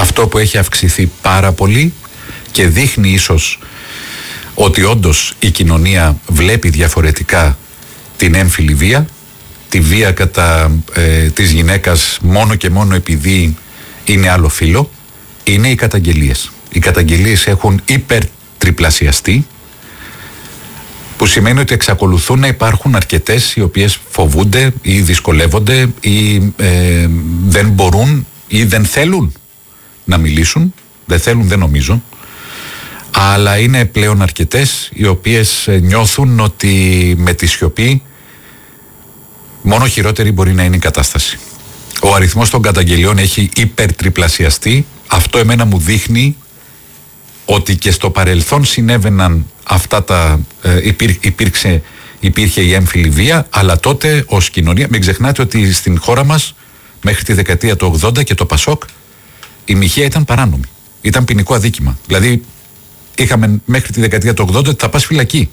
Αυτό που έχει αυξηθεί πάρα πολύ και δείχνει ίσως ότι όντως η κοινωνία βλέπει διαφορετικά την έμφυλη βία, τη βία κατά της γυναίκας μόνο και μόνο επειδή είναι άλλο φύλο, είναι οι καταγγελίες. Οι καταγγελίες έχουν υπερτριπλασιαστεί, που σημαίνει ότι εξακολουθούν να υπάρχουν αρκετές οι οποίες φοβούνται ή δυσκολεύονται ή δεν μπορούν ή δεν θέλουν να μιλήσουν. Δεν θέλουν, δεν νομίζω. Αλλά είναι πλέον αρκετές οι οποίες νιώθουν ότι με τη σιωπή μόνο χειρότερη μπορεί να είναι η κατάσταση. Ο αριθμός των καταγγελιών έχει υπερτριπλασιαστεί. Αυτό εμένα μου δείχνει ότι και στο παρελθόν συνέβαιναν αυτά τα... υπήρχε η έμφυλη βία, αλλά τότε ως κοινωνία... Μην ξεχνάτε ότι στην χώρα μας μέχρι τη δεκαετία του 80 και το Πασόκ η μοιχεία ήταν παράνομη. Ήταν ποινικό αδίκημα. Δηλαδή είχαμε μέχρι τη δεκαετία του 80 ότι θα πας φυλακή.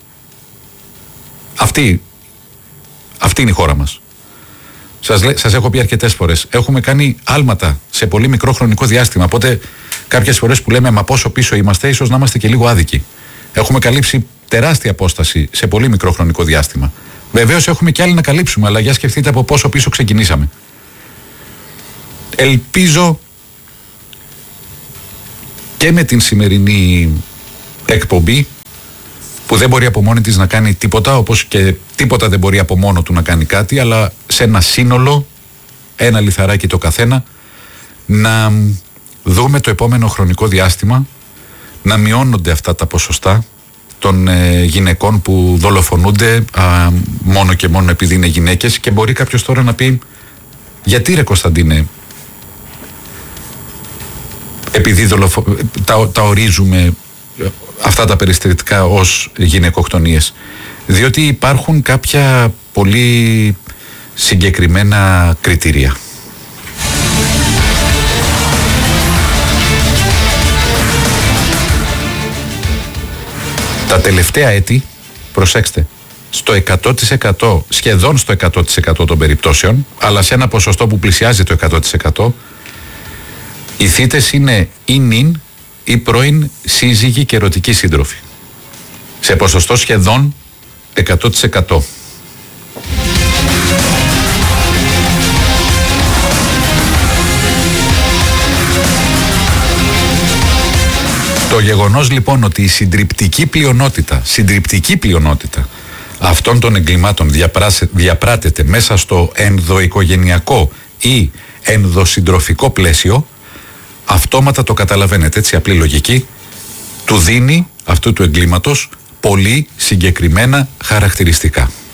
Αυτή είναι η χώρα μας. Σας έχω πει αρκετές φορές. Έχουμε κάνει άλματα σε πολύ μικρό χρονικό διάστημα. Οπότε κάποιες φορές που λέμε μα πόσο πίσω είμαστε, ίσως να είμαστε και λίγο άδικοι. Έχουμε καλύψει τεράστια απόσταση σε πολύ μικρό χρονικό διάστημα. Βεβαίως έχουμε και άλλοι να καλύψουμε, αλλά για σκεφτείτε από πόσο πίσω ξεκινήσαμε. Ελπίζω και με την σημερινή εκπομπή, που δεν μπορεί από μόνη της να κάνει τίποτα, όπως και τίποτα δεν μπορεί από μόνο του να κάνει κάτι, αλλά σε ένα σύνολο, ένα λιθαράκι το καθένα, να δούμε το επόμενο χρονικό διάστημα να μειώνονται αυτά τα ποσοστά των γυναικών που δολοφονούνται μόνο και μόνο επειδή είναι γυναίκες. Και μπορεί κάποιος τώρα να πει, γιατί ρε Κωνσταντίνε, επειδή τα ορίζουμε αυτά τα περιστατικά ως γυναικοκτονίες? Διότι υπάρχουν κάποια πολύ συγκεκριμένα κριτήρια. Τα τελευταία έτη, προσέξτε, στο 100%, σχεδόν στο 100% των περιπτώσεων, αλλά σε ένα ποσοστό που πλησιάζει το 100%, οι θύτες είναι ή νυν ή πρώην σύζυγοι και ερωτικοί σύντροφοι. Σε ποσοστό σχεδόν 100%. Το γεγονός λοιπόν ότι η συντριπτική πλειονότητα αυτών των εγκλημάτων διαπράτεται μέσα στο ενδοοικογενειακό ή ενδοσυντροφικό πλαίσιο, αυτόματα το καταλαβαίνετε, έτσι απλή λογική, του δίνει αυτού του εγκλήματος πολύ συγκεκριμένα χαρακτηριστικά.